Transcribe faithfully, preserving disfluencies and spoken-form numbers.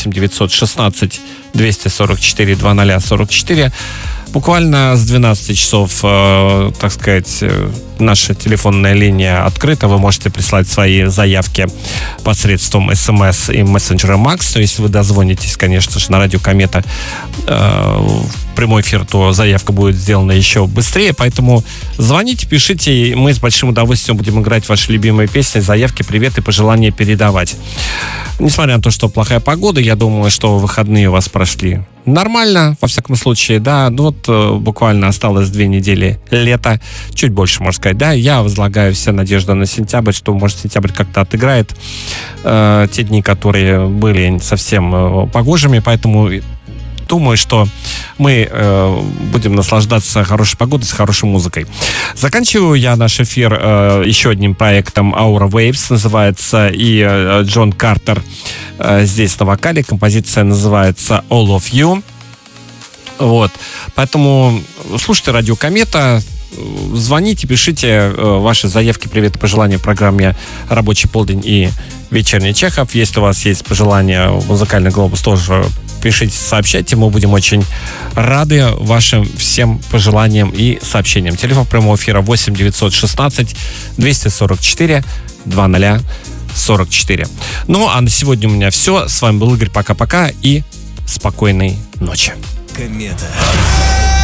девятьсот шестнадцать двести сорок четыре двадцать сорок четыре. Буквально с двенадцати часов, э, так сказать, э, наша телефонная линия открыта. Вы можете прислать свои заявки посредством смс и мессенджера Макс. То есть вы дозвонитесь, конечно же, на радио Комета э, в прямой эфир, то заявка будет сделана еще быстрее. Поэтому звоните, пишите, и мы с большим удовольствием будем играть ваши любимые песни, заявки, приветы, пожелания передавать. Несмотря на то, что плохая погода, я думаю, что выходные у вас прошли нормально, во всяком случае, да. Ну вот э, буквально осталось две недели лета, чуть больше, можно сказать, да. Я возлагаю все надежды на сентябрь, что, может, сентябрь как-то отыграет э, те дни, которые были совсем э, погожими, поэтому думаю, что мы э, будем наслаждаться хорошей погодой с хорошей музыкой. Заканчиваю я наш эфир э, еще одним проектом Aura Waves, называется, и э, Джон Картер э, здесь на вокале. Композиция называется All of You. Вот. Поэтому слушайте радио Комета, звоните, пишите э, ваши заявки, приветы, пожелания в программе «Рабочий полдень» и «Вечерний Чехов». Если у вас есть пожелания в «Музыкальный глобус», тоже пишите, сообщайте, мы будем очень рады вашим всем пожеланиям и сообщениям. Телефон прямого эфира восемь девятьсот шестнадцать двести сорок четыре двадцать сорок четыре. Ну, а на сегодня у меня все. С вами был Игорь. Пока-пока и спокойной ночи. Комета.